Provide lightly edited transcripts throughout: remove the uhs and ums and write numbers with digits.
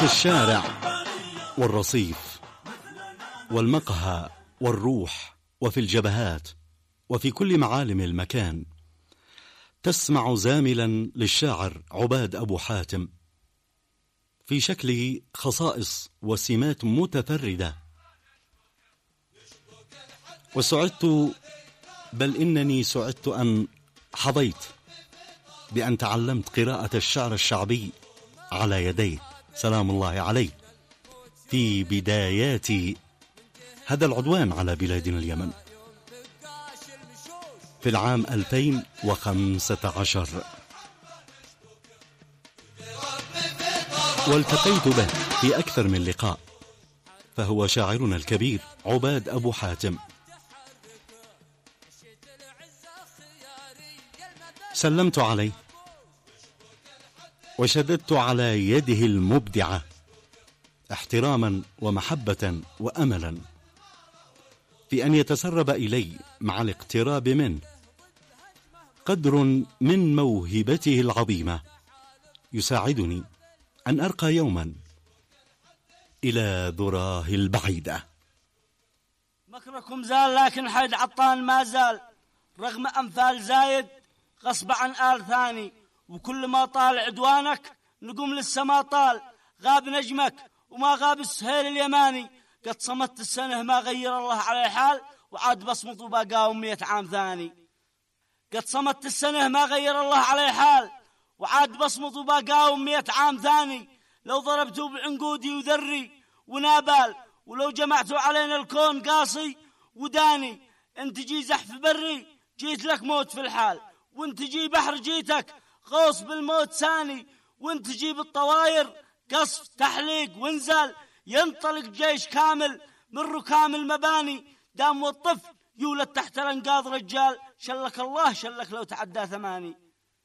في الشارع والرصيف والمقهى والروح وفي الجبهات وفي كل معالم المكان تسمع زاملا للشاعر عباد أبو حاتم في شكله خصائص وسمات متفردة. وسعدت، بل إنني سعدت أن حظيت بأن تعلمت قراءة الشعر الشعبي على يديه سلام الله عليه في بدايات هذا العدوان على بلادنا اليمن في العام 2015، والتقيت به في أكثر من لقاء، فهو شاعرنا الكبير عباد أبو حاتم. سلمت عليه وشددت على يده المبدعة احتراما ومحبة وأملا في أن يتسرب إلي مع الاقتراب منه قدر من موهبته العظيمة يساعدني أن أرقى يوما إلى ذراه البعيدة. مكركم زال لكن حيد عطان ما زال، رغم أمثال زايد غصب عن آل ثاني، وكل ما طال عدوانك نقوم للسما طال، غاب نجمك وما غاب السهيل اليماني، قد صمت السنة ما غير الله على حال، وعاد بصمت وباقاوم 100 عام ثاني. قد صمت السنة ما غير الله على حال، وعاد بصمت وباقاوم 100 عام ثاني. لو ضربتوا بعنقودي وذري ونابال، ولو جمعتوا علينا الكون قاصي وداني، انت جي زحف بري جيت لك موت في الحال، وانت جي بحر جيتك غوص بالموت ثاني، وانت جي بالطواير قصف تحليق وانزال، ينطلق جيش كامل من ركام المباني، دام والطفل يولد تحت الانقاض رجال، شلك الله شلك لو تعدى 8.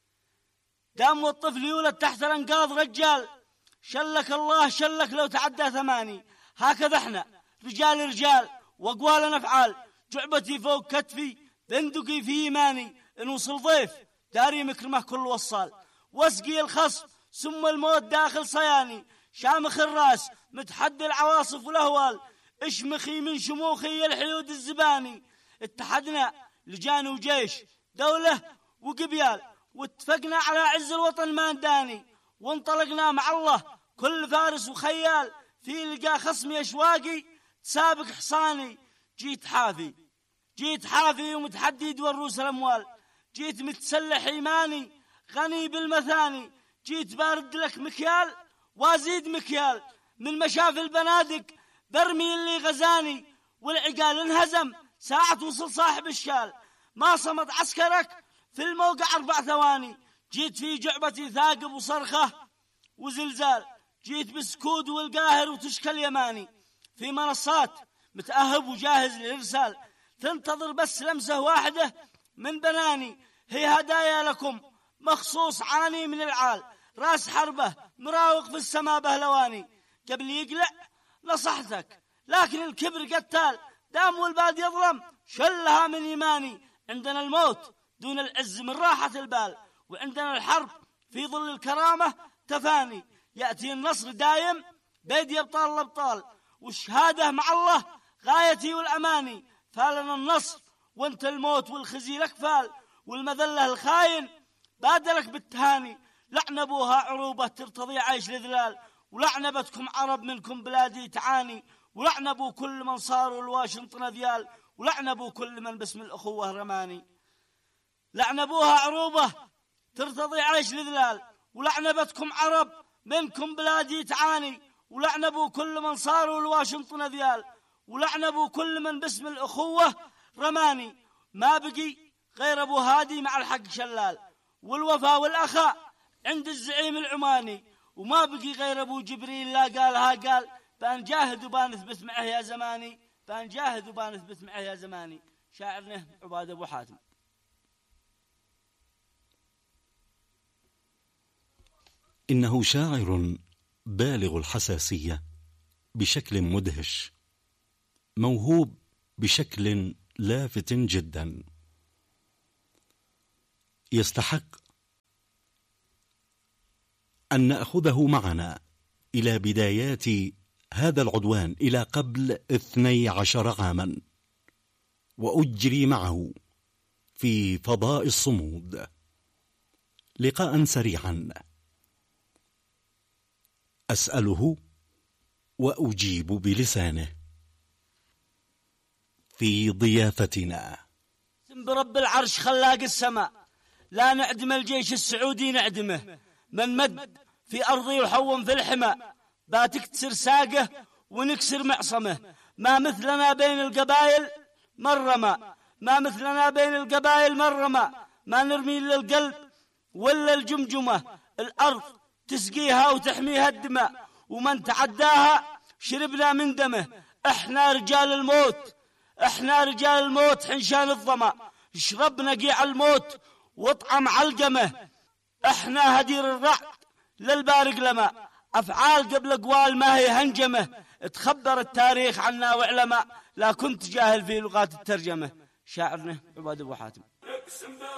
دام والطفل يولد تحت الانقاض رجال، شلك الله شلك لو تعدى 8. هكذا احنا رجال رجال واقوالنا افعال، جعبتي فوق كتفي بندقي في ايماني، ان وصل ضيف داري مكرمه كل وصال، واسقي الخصف ثم الموت داخل صياني، شامخ الراس متحدي العواصف والاهوال، اشمخي من شموخي الحيود الزباني. اتحدنا لجان وجيش دولة وقبيال، واتفقنا على عز الوطن ما نداني، وانطلقنا مع الله كل فارس وخيال، في لقى خصمي اشواقي تسابق حصاني. جيت حافي ومتحدي والروس الاموال، جيت متسلح ايماني غني بالمثاني، جيت بارد لك مكيال وازيد مكيال، من مشاف البنادق برمي اللي غزاني، والعقال انهزم ساعة وصل صاحب الشال، ما صمد عسكرك في الموقع 4 ثواني. جيت في جعبتي ثاقب وصرخة وزلزال، جيت بسكود والقاهر وتشكى اليماني، في منصات متأهب وجاهز للإرسال، تنتظر بس لمسة واحدة من بناني، هي هدايا لكم مخصوص عاني من العال، راس حربه مراوغ في السماء بهلواني. قبل يقلع نصحتك لكن الكبر قتال، دام والباد يظلم شلها من إيماني. عندنا الموت دون العز من راحة البال، وعندنا الحرب في ظل الكرامة تفاني، يأتي النصر دايم بيد أبطال الأبطال، والشهادة مع الله غايتي والأماني. فالنا النصر وانت الموت والخزي لك فال، والمذلة الخاين بادلك بالتهاني. لعن ابوها عروبة ترتضي عيش الإذلال، ولعن بتكم عرب منكم بلادي تعاني، ولعن ابو كل من صاروا الواشنطن ذيال، ولعن ابو كل من باسم الأخوة رماني. لعن ابوها عروبة ترتضي عيش الإذلال، ولعن بتكم عرب منكم بلادي تعاني، ولعن ابو كل من صاروا الواشنطن ذيال، ولعن ابو كل من باسم الأخوة رماني. ما بقي غير ابو هادي مع الحق شلال، والوفاء والأخاء عند الزعيم العماني، وما بقي غير ابو جبريل لا قالها قال، بنجاهد وبنثبت معه يا زماني، بنجاهد وبنثبت معه يا زماني. شاعرنا عباد أبو حاتم. إنه شاعر بالغ الحساسية بشكل مدهش، موهوب بشكل لافت جدا، يستحق أن نأخذه معنا إلى بدايات هذا العدوان إلى قبل 12 عاما، وأجري معه في فضاء الصمود لقاء سريعا أسأله وأجيب بلسانه في ضيافتنا. برب العرش خلاق السماء، لا نعدم الجيش السعودي نعدمه، من مد في أرضي وحوم في الحمى، باتكسر ساقه ونكسر معصمه، ما مثلنا بين القبائل مرمى، ما مثلنا بين القبائل مرمى، ما نرمي للقلب ولا الجمجمة، الأرض تسقيها وتحميها الدماء، ومن تعداها شربنا من دمه، احنا رجال الموت، احنا رجال الموت حنشان الظما، شرب نقيع الموت واطعم علقمه، احنا هدير الرعد للبارق لما، افعال قبل اقوال ما هي هنجمه، تخبر التاريخ عنا وعلماء، لا كنت جاهل في لغات الترجمه. شاعرنا عباد ابو حاتم.